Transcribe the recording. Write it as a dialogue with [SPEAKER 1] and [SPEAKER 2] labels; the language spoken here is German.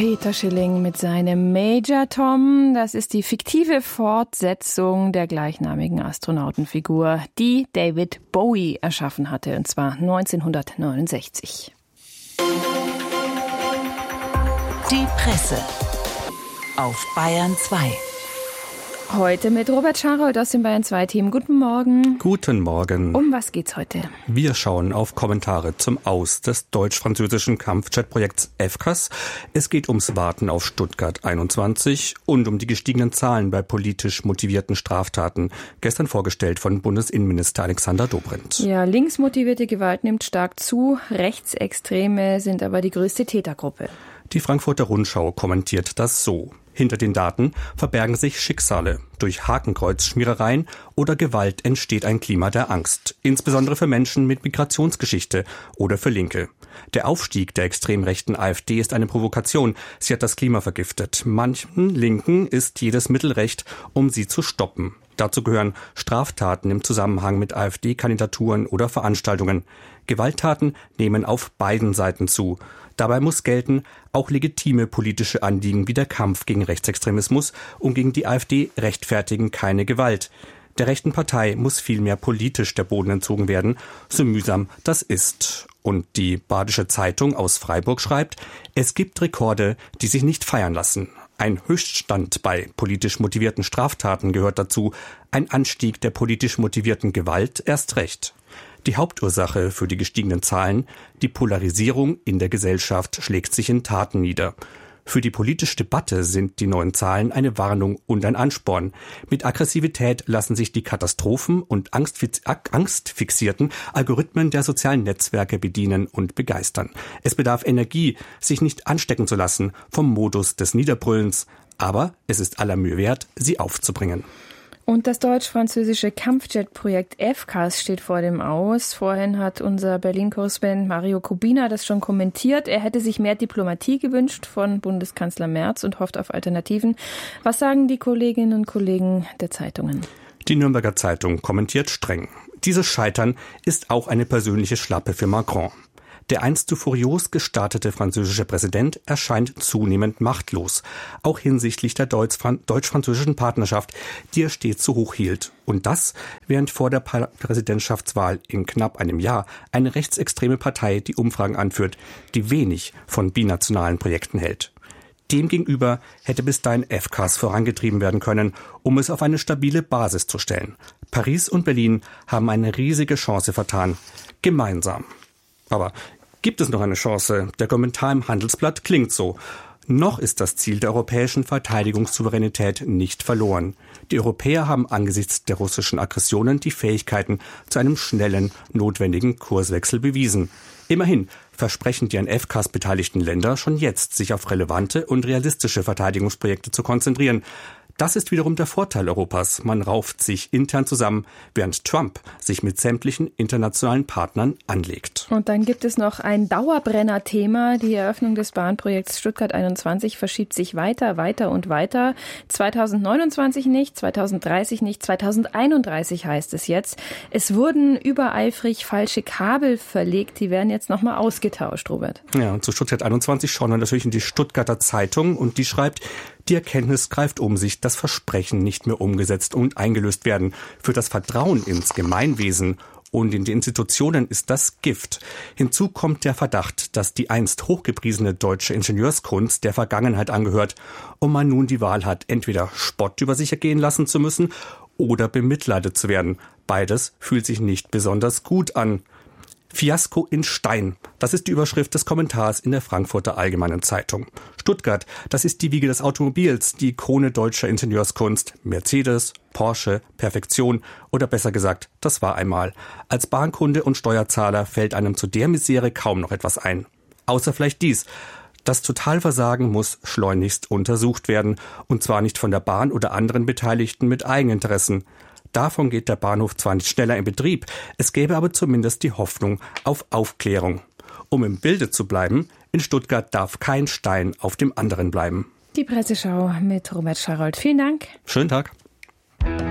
[SPEAKER 1] Peter Schilling mit seinem Major Tom. Das ist die fiktive Fortsetzung der gleichnamigen Astronautenfigur, die David Bowie erschaffen hatte, und zwar 1969.
[SPEAKER 2] Die Presse auf Bayern 2.
[SPEAKER 1] Heute mit Robert Scharold aus dem Bayern 2 Team. Guten Morgen.
[SPEAKER 3] Guten Morgen.
[SPEAKER 1] Um was geht's heute?
[SPEAKER 3] Wir schauen auf Kommentare zum Aus des deutsch-französischen Kampfjet-Projekts FCAS. Es geht ums Warten auf Stuttgart 21 und um die gestiegenen Zahlen bei politisch motivierten Straftaten, gestern vorgestellt von Bundesinnenminister Alexander Dobrindt.
[SPEAKER 1] Ja, linksmotivierte Gewalt nimmt stark zu, Rechtsextreme sind aber die größte Tätergruppe.
[SPEAKER 3] Die Frankfurter Rundschau kommentiert das so: Hinter den Daten verbergen sich Schicksale. Durch Hakenkreuzschmierereien oder Gewalt entsteht ein Klima der Angst, insbesondere für Menschen mit Migrationsgeschichte oder für Linke. Der Aufstieg der extrem rechten AfD ist eine Provokation. Sie hat das Klima vergiftet. Manchen Linken ist jedes Mittel recht, um sie zu stoppen. Dazu gehören Straftaten im Zusammenhang mit AfD-Kandidaturen oder Veranstaltungen. Gewalttaten nehmen auf beiden Seiten zu. Dabei muss gelten, auch legitime politische Anliegen wie der Kampf gegen Rechtsextremismus und gegen die AfD rechtfertigen keine Gewalt. Der rechten Partei muss vielmehr politisch der Boden entzogen werden, so mühsam das ist. Und die Badische Zeitung aus Freiburg schreibt, es gibt Rekorde, die sich nicht feiern lassen. Ein Höchststand bei politisch motivierten Straftaten gehört dazu, ein Anstieg der politisch motivierten Gewalt erst recht. Die Hauptursache für die gestiegenen Zahlen, die Polarisierung in der Gesellschaft, schlägt sich in Taten nieder. Für die politische Debatte sind die neuen Zahlen eine Warnung und ein Ansporn. Mit Aggressivität lassen sich die Katastrophen und angstfixierten Algorithmen der sozialen Netzwerke bedienen und begeistern. Es bedarf Energie, sich nicht anstecken zu lassen vom Modus des Niederbrüllens, aber es ist aller Mühe wert, sie aufzubringen.
[SPEAKER 1] Und das deutsch-französische Kampfjet-Projekt FCAS steht vor dem Aus. Vorhin hat unser Berlin-Korrespondent Mario Kubina das schon kommentiert. Er hätte sich mehr Diplomatie gewünscht von Bundeskanzler Merz und hofft auf Alternativen. Was sagen die Kolleginnen und Kollegen der Zeitungen?
[SPEAKER 3] Die Nürnberger Zeitung kommentiert streng: Dieses Scheitern ist auch eine persönliche Schlappe für Macron. Der einst zu furios gestartete französische Präsident erscheint zunehmend machtlos, auch hinsichtlich der deutsch-französischen Partnerschaft, die er stets so hoch hielt. Und das, während vor der Präsidentschaftswahl in knapp einem Jahr eine rechtsextreme Partei die Umfragen anführt, die wenig von binationalen Projekten hält. Demgegenüber hätte bis dahin FCAS vorangetrieben werden können, um es auf eine stabile Basis zu stellen. Paris und Berlin haben eine riesige Chance vertan, gemeinsam. Aber gibt es noch eine Chance? Der Kommentar im Handelsblatt klingt so: Noch ist das Ziel der europäischen Verteidigungssouveränität nicht verloren. Die Europäer haben angesichts der russischen Aggressionen die Fähigkeiten zu einem schnellen, notwendigen Kurswechsel bewiesen. Immerhin versprechen die an FCAS beteiligten Länder schon jetzt, sich auf relevante und realistische Verteidigungsprojekte zu konzentrieren. Das ist wiederum der Vorteil Europas. Man rauft sich intern zusammen, während Trump sich mit sämtlichen internationalen Partnern anlegt.
[SPEAKER 1] Und dann gibt es noch ein Dauerbrenner-Thema. Die Eröffnung des Bahnprojekts Stuttgart 21 verschiebt sich weiter und weiter. 2029 nicht, 2030 nicht, 2031 heißt es jetzt. Es wurden übereifrig falsche Kabel verlegt. Die werden jetzt nochmal ausgetauscht, Robert.
[SPEAKER 3] Ja, und zu Stuttgart 21 schauen wir natürlich in die Stuttgarter Zeitung und die schreibt: Die Erkenntnis greift um sich, dass Versprechen nicht mehr umgesetzt und eingelöst werden. Für das Vertrauen ins Gemeinwesen und in die Institutionen ist das Gift. Hinzu kommt der Verdacht, dass die einst hochgepriesene deutsche Ingenieurskunst der Vergangenheit angehört und man nun die Wahl hat, entweder Spott über sich ergehen lassen zu müssen oder bemitleidet zu werden. Beides fühlt sich nicht besonders gut an. Fiasko in Stein, das ist die Überschrift des Kommentars in der Frankfurter Allgemeinen Zeitung. Stuttgart, das ist die Wiege des Automobils, die Ikone deutscher Ingenieurskunst. Mercedes, Porsche, Perfektion oder besser gesagt, das war einmal. Als Bahnkunde und Steuerzahler fällt einem zu der Misere kaum noch etwas ein. Außer vielleicht dies: Das Totalversagen muss schleunigst untersucht werden, und zwar nicht von der Bahn oder anderen Beteiligten mit Eigeninteressen. Davon geht der Bahnhof zwar nicht schneller in Betrieb, es gäbe aber zumindest die Hoffnung auf Aufklärung. Um im Bilde zu bleiben, in Stuttgart darf kein Stein auf dem anderen bleiben.
[SPEAKER 1] Die Presseschau mit Robert Scharold. Vielen Dank.
[SPEAKER 3] Schönen Tag.